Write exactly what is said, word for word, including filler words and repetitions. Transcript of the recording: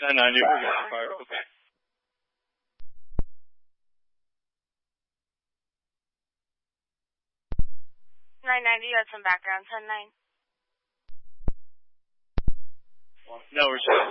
nine ninety, we're getting fire. Okay. nine ninety, you had some background. ten nine. No, we're sorry.